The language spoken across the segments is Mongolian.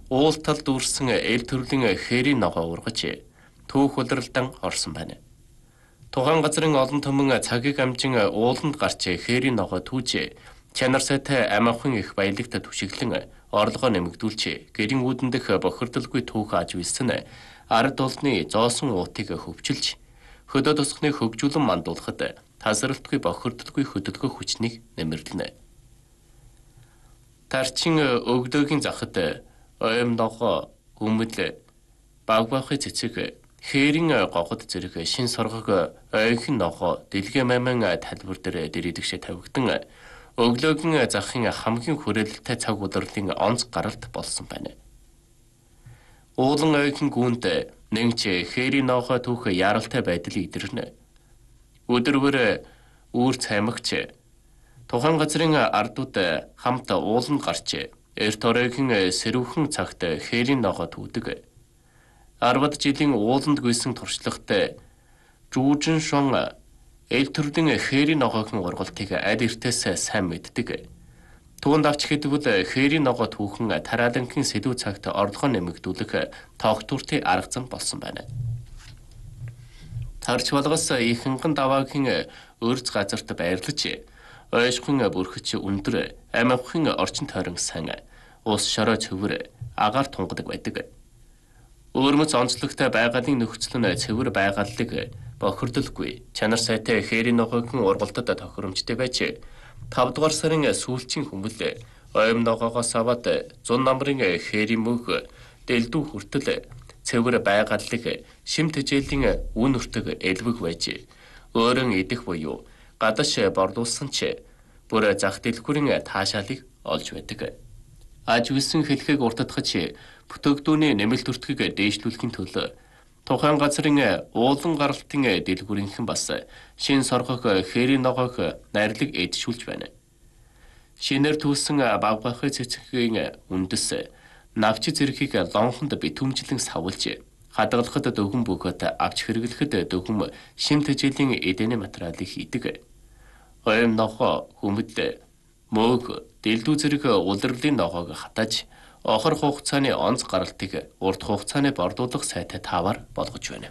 уултал дүүрсэн эл төрлийн хээрийн ногоо ургаж түүх улиралдан орсон байна. Тухайн газрын олон түмэн цагийг амжин ууланд гарч хээрийн ногоо түүж чанар сайтай амархан их баялагт түшиглэн орлогоо нэмэгдүүлж гэрийн үүдэн дэх бохирдолгүй түүх аж үйлсэн ард олны зоосон уутыг хөвчилж хөдөө тосхны хөгжүүлэн мандуулахад тасралтгүй бохирдолгүй хөдөлгөөх хүчнийг нэмэрлэнэ. Тарчин өгдөөгийн захад ойм ногоо өмөл багбахын цэцэг хээрийн гогод зэрэг шин соргог ойхин ногоо дэлгэ маман талбар дээр дэрийдэгшээ тавигдан өглөөгийн захын хамгийн хүрээлэлтэй цаг удирлын онц гаралт болсон байна. Уулан ойхин гүнд нэгч хээрийн ногоо түүх яралтай байдал идэрнэ. Өдөрвөр үүр цаймагч тухайн газрын ардууд хамт ууланд гарч эрт оройн сэрүүхэн цагт хээрийн ногоо түүдэг. 10 жилийн ууланд гүйсэн туршлагатай жүүжин шон эл төрлийн хээрийн ногоогийн ургалтыг аль эртээс сайн мэддэг. Түүнд авч хэдвэл хээрийн ногоо түүхэн тараалангийн сэдв цагт орлогоо нэмэгдүүлэх тогтвортой арга зам болсон байна. Тарч болгоос ихэнхэн даваагийн өрц газарт байрлаж ойшхон бүрхэж өндөр амархан орчин тойрон сан ус шороо цэвэр агаар тунгадаг байдаг. Өөрмөц онцлогтой байгалийн нөхцөл нь цэвэр байгаллыг бохирдолгүй чанар сайтай хээрийн ногоогийн ургалтад тохиромжтой байж 5 дугаар сарын сүүлчийн хүмүүл ойм ногоогоос аваад зун намрын хээрийн мөнх дэлдүү хүртэл цэвэр байгаллыг шим тэжээлийн үн өртөг элбэг байж өөрөн идэх буюу гадаш борлуулсан ч бүр зах дэлгүүрийн таашаалыг олж байдаг. Аж үйлсэн хэлхийг уртдахч бүтээгдүүний нэмэлт өртгийг дээшлүүлэхийн төлөө тухайн газрын уулан гаралтын дэлгүүрийнхэн бас шин соргох хээрийн ногоог найрлаг эдшүүлж байна. Шинээр түүсэн багбахын цэцгийн үндэс навч зэргийг лонхонд битүүмжлэн савлж хадгалахад дөгөн бөгөөд авч хэрэглэхэд дөгөн шим тэжээлийн эдэний материалыг хийдэг. Ойм ногоо хүмүд мөг дэлдүү зэрэг улирлын ногоог хатаж охор хугацааны онц гаралтыг урт хугацааны бордуулах сайтай таавар болгож байна.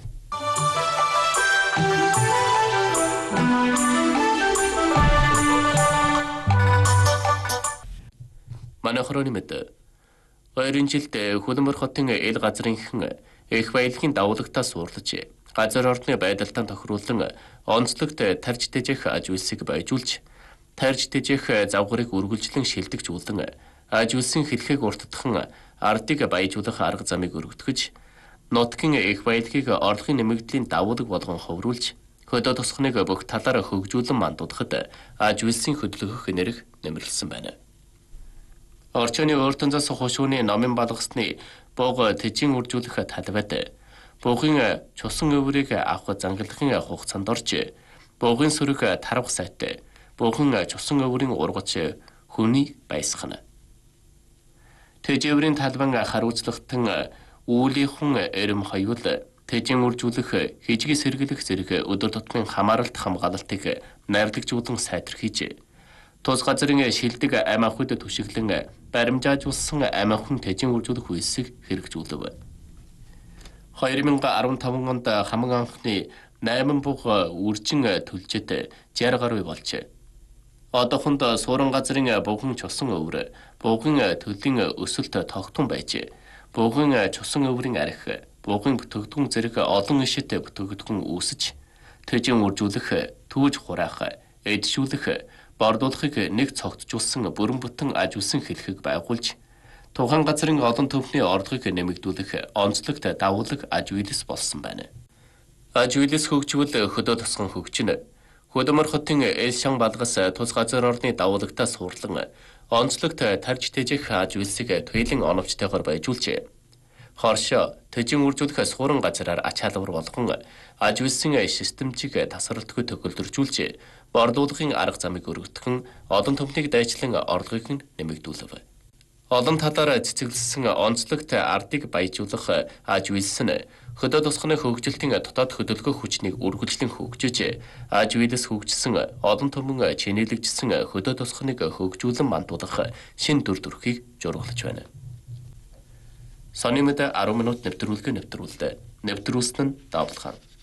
Манай хорооны мэд 2 жилд Хөлбөмбөр хотын эл газрынхан их баялагын давуулагтаас уурлаж газар орны байдалтаа тохируулан онцлогт тарж тэжээх аж үйлсийг байжуулж тарж тэжээх завгарыг үргэлжлэн шилдэгжүүлэн аж үйлсийн хэлхийг уртдахын ардыг баяжуулах арга замыг өргөтгөж нутгийн их баялагыг орлогын нэмэгдлийн давуулаг болгон ховруулж хөдөө тосхныг бүх талаар хөгжүүлэн мандуудахад аж үйлсийн хөдөлгөх нэрх нэмэрлсэн байна. Орчооны өөртөн зас хушууны номын балгасны бог тэжин үржүүлэх талбайд буугийн чусан өврийг авах зангалахын хугацаанд орж буугийн сүрэг тарвах сайтай буугийн чусан өврийн ургач хүний байсгана. Тэжээврийн талбан харуулцлагтан үүлийнхэн эрэм хоёул тэжин үржүүлэх хижиг сэргэлэх зэрэг өдөр тутмын хамааралт хамгаалалтыг найрлагжуулан сайтрхийж тус газрын шилдэг амархуд түшиглэн баримжаажуулсан амархан тэжин үржүүлэх үйлсийг хэрэгжүүлв. 2015 онд хамаг анхны 8 буг үржин төлжөд 60 гаруй болж одоохонд суурин газрын буган чусан өвөр буган төлийн өсөлт тогтун байж буган чусан өврийн арх буган бүтээгдэхүүн зэрэг олон ишит бүтээгдэхүүн үүсэж тэжин үржүүлэх түүж хураах эдшүүлэх бордуулахыг нэг цогтжуулсан бүрэн бүтэн аж үйлсэн хэлхийг байгуулж тухайн газрын олон төвхний орлогыг нэмэгдүүлэх онцлогт давуулаг аж үйлс болсон байна. Аж үйлс хөгжвөл хөдөө тосгон хөгжинэ. Хөлбөмбөр хотын эл шан балгас тус газар орны давуулагтаас хурлан онцлогт тарж тэжээх аж үйлсийг туйлын оновчтойгоор байжуулж хоршоо тэжин үржүүлэх суурин газраар ач халбар болгон аж үйлсийн системжийг тасралтгүй төгөлдржүүлж бордуулахын арга замыг өргөтгөн олон түмнийг дайчлан орлогыг нэмэгдүүлв. Олон талаар цэцэглэсэн онцлогт ардыг баяжуулах аж үйлс нь хөдөө тосхны хөгжилтийн дотоод хөдөлгөөх хүчнийг үргэлжлэн хөгжиж аж үйлс хөгжсөн олон түмэн чинээлэгдсэн хөдөө тосхныг хөгжүүлэн мандуулах шин дүр төрхийг жургалж байна. Сони мэд 10 минут нэвтрүүлгээ нэвтрүүлдэ. Нэвтрүүлсэн нь Давлхан.